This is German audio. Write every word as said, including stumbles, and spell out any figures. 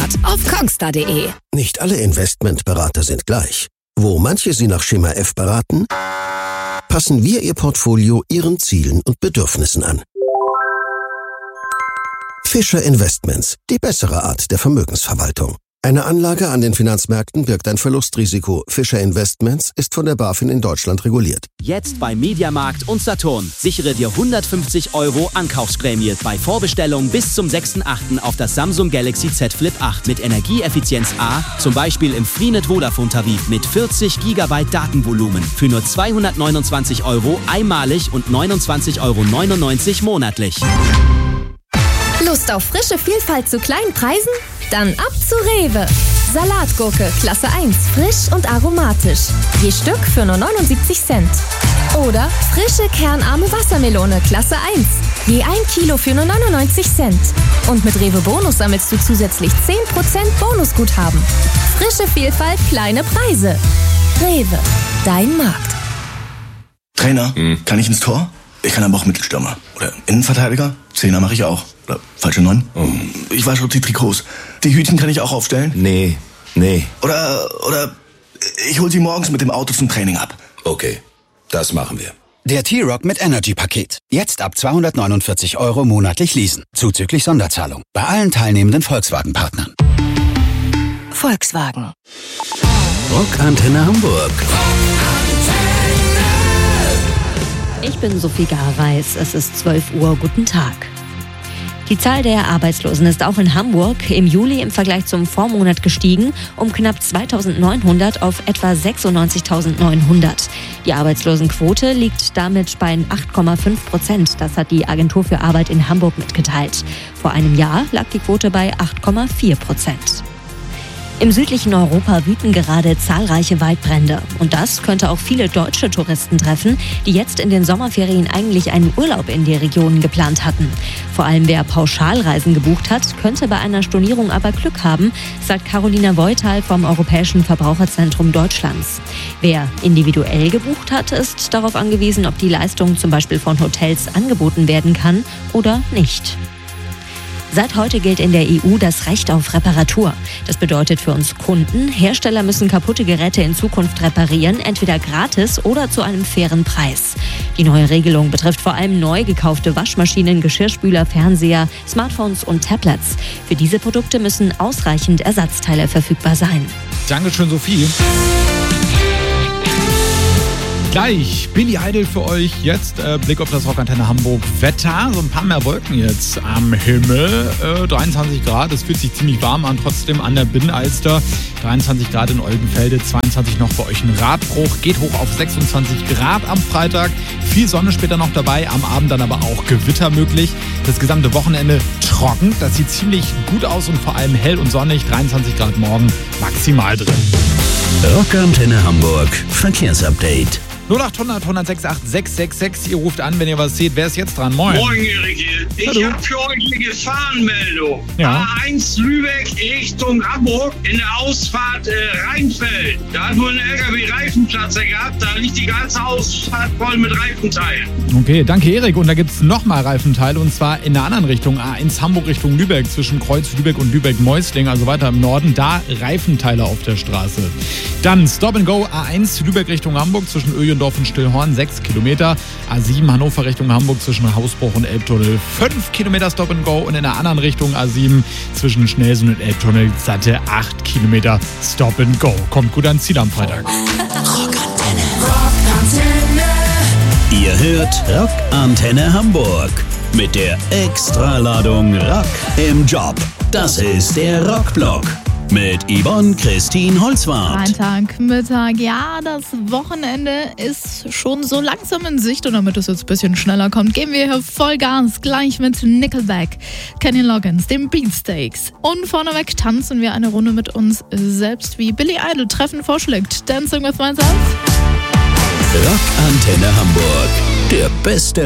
Start auf kongstar punkt de. Nicht alle Investmentberater sind gleich. Wo manche Sie nach Schema F beraten, passen wir Ihr Portfolio Ihren Zielen und Bedürfnissen an. Fischer Investments, die bessere Art der Vermögensverwaltung. Eine Anlage an den Finanzmärkten birgt ein Verlustrisiko. Fischer Investments ist von der BaFin in Deutschland reguliert. Jetzt bei Mediamarkt und Saturn. Sichere dir hundertfünfzig Euro Ankaufsprämie bei Vorbestellung bis zum sechsten achten auf das Samsung Galaxy Z Flip acht mit Energieeffizienz A, zum Beispiel im Freenet Vodafone Tarif mit vierzig Gigabyte Datenvolumen für nur zweihundertneunundzwanzig Euro einmalig und neunundzwanzig Euro neunundneunzig monatlich. Lust auf frische Vielfalt zu kleinen Preisen? Dann ab zu Rewe. Salatgurke Klasse eins, frisch und aromatisch. Je Stück für nur neunundsiebzig Cent. Oder frische kernarme Wassermelone Klasse eins. Je ein Kilo für nur neunundneunzig Cent. Und mit Rewe Bonus sammelst du zusätzlich zehn Prozent Bonusguthaben. Frische Vielfalt, kleine Preise. Rewe, dein Markt. Trainer, hm. kann ich ins Tor? Ich kann aber auch Mittelstürmer. Oder Innenverteidiger? Zehner mache ich auch. Oder falsche Neun? Oh. Ich wasche auch die Trikots. Die Hütchen kann ich auch aufstellen? Nee, nee. Oder, oder ich hol sie morgens mit dem Auto zum Training ab. Okay, das machen wir. Der T-Rock mit Energy-Paket. Jetzt ab zweihundertneunundvierzig Euro monatlich leasen. Zuzüglich Sonderzahlung. Bei allen teilnehmenden Volkswagen-Partnern. Volkswagen. Rockantenne Hamburg. Ich bin Sophie Garreis. Es ist zwölf Uhr. Guten Tag. Die Zahl der Arbeitslosen ist auch in Hamburg im Juli im Vergleich zum Vormonat gestiegen, um knapp zweitausendneunhundert auf etwa sechsundneunzigtausendneunhundert. Die Arbeitslosenquote liegt damit bei acht Komma fünf Prozent. Das hat die Agentur für Arbeit in Hamburg mitgeteilt. Vor einem Jahr lag die Quote bei acht Komma vier Prozent. Im südlichen Europa wüten gerade zahlreiche Waldbrände. Und das könnte auch viele deutsche Touristen treffen, die jetzt in den Sommerferien eigentlich einen Urlaub in die Regionen geplant hatten. Vor allem wer Pauschalreisen gebucht hat, könnte bei einer Stornierung aber Glück haben, sagt Carolina Voital vom Europäischen Verbraucherzentrum Deutschlands. Wer individuell gebucht hat, ist darauf angewiesen, ob die Leistung zum Beispiel von Hotels angeboten werden kann oder nicht. Seit heute gilt in der E U das Recht auf Reparatur. Das bedeutet für uns Kunden, Hersteller müssen kaputte Geräte in Zukunft reparieren, entweder gratis oder zu einem fairen Preis. Die neue Regelung betrifft vor allem neu gekaufte Waschmaschinen, Geschirrspüler, Fernseher, Smartphones und Tablets. Für diese Produkte müssen ausreichend Ersatzteile verfügbar sein. Dankeschön, Sophie. Gleich Billy Idol für euch. Jetzt äh, Blick auf das Rockantenne Hamburg Wetter. So ein paar mehr Wolken jetzt am Himmel. Äh, dreiundzwanzig Grad. Es fühlt sich ziemlich warm an. Trotzdem an der Binnenalster. dreiundzwanzig Grad in Oldenfelde. zweiundzwanzig noch bei euch ein Radbruch. Geht hoch auf sechsundzwanzig Grad am Freitag. Viel Sonne später noch dabei. Am Abend dann aber auch Gewitter möglich. Das gesamte Wochenende trocken. Das sieht ziemlich gut aus und vor allem hell und sonnig. dreiundzwanzig Grad morgen maximal drin. Rockantenne Hamburg Verkehrsupdate. null acht hundert, hundertsechsundachtzig, sechshundertsechsundsechzig. Ihr ruft an, wenn ihr was seht. Wer ist jetzt dran? Moin. Moin, Erik. Ich Hallo. habe für euch eine Gefahrenmeldung. Ja. A eins Lübeck Richtung Hamburg in der Ausfahrt äh, Rheinfeld. Da hat wohl ein L K W-Reifenplatzer gehabt. Da liegt die ganze Ausfahrt voll mit Reifenteilen. Okay, danke Erik. Und da gibt es nochmal Reifenteile und zwar in der anderen Richtung. A eins Hamburg Richtung Lübeck zwischen Kreuz Lübeck und Lübeck-Meusling, also weiter im Norden. Da Reifenteile auf der Straße. Dann Stop and Go A eins Lübeck Richtung Hamburg zwischen Öjendorf und Stillhorn sechs Kilometer. A sieben Hannover Richtung Hamburg zwischen Hausbruch und Elbtunnel fünf Kilometer Stop and Go. Und in der anderen Richtung A sieben zwischen Schnelsen und Elbtunnel satte acht Kilometer Stop and Go. Kommt gut ans Ziel am Freitag. Rockantenne. Rockantenne. Ihr hört Rockantenne Hamburg mit der Extraladung Rock im Job. Das ist der Rockblock mit Yvonne Christine Holzwarth. Freitag, Mittag, ja, das Wochenende ist schon so langsam in Sicht und damit es jetzt ein bisschen schneller kommt, geben wir hier Vollgas gleich mit Nickelback, Kenny Loggins, den Beatsteaks. Und vorneweg tanzen wir eine Runde mit uns selbst, wie Billy Idol Treffen vorschlägt. Dancing with Myself. Rockantenne Hamburg, der beste